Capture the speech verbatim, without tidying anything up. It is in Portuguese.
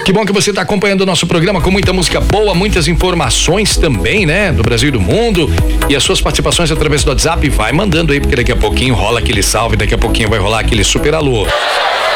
Que bom que você está acompanhando o nosso programa com muita música boa, muitas informações também, né? Do Brasil e do mundo. E as suas participações através do WhatsApp, vai mandando aí, porque daqui a pouquinho rola aquele salve, daqui a pouquinho vai rolar aquele super alô.